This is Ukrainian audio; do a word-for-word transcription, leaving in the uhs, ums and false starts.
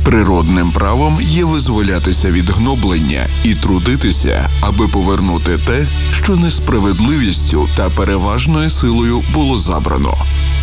Природним правом є визволятися від гноблення і трудитися, аби повернути те, що несправедливістю та переважною силою було забрано.